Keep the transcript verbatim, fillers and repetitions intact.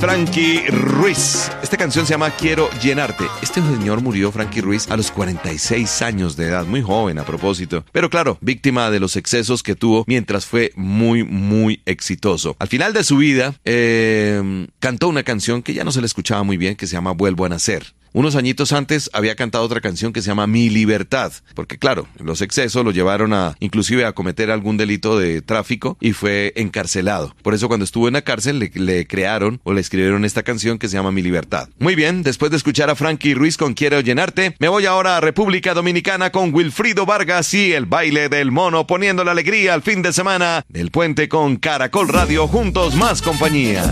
Frankie Ruiz. Esta canción se llama Quiero Llenarte. Este señor murió, Frankie Ruiz, a los cuarenta y seis años de edad, muy joven a propósito. Pero claro, víctima de los excesos que tuvo mientras fue muy, muy exitoso. Al final de su vida, eh, cantó una canción que ya no se le escuchaba muy bien, que se llama Vuelvo a Nacer. Unos añitos antes había cantado otra canción que se llama Mi Libertad, porque claro, los excesos lo llevaron a inclusive a cometer algún delito de tráfico y fue encarcelado. Por eso cuando estuvo en la cárcel le, le crearon o le escribieron esta canción que se llama Mi Libertad. Muy bien, después de escuchar a Frankie Ruiz con Quiero Llenarte, me voy ahora a República Dominicana con Wilfrido Vargas y el baile del mono, poniendo la alegría al fin de semana del puente con Caracol Radio, juntos más compañía.